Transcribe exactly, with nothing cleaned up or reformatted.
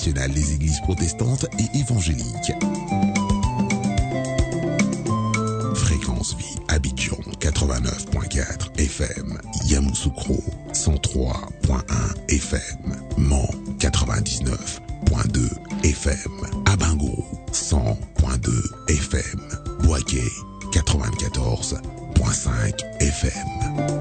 nationale des églises protestantes et évangéliques. Fréquence Vie Abidjan quatre-vingt-neuf virgule quatre F M, Yamoussoukro cent trois virgule un F M, Mans quatre-vingt-dix-neuf virgule deux F M, Abango cent virgule deux F M, Boaké quatre-vingt-quatorze virgule cinq F M.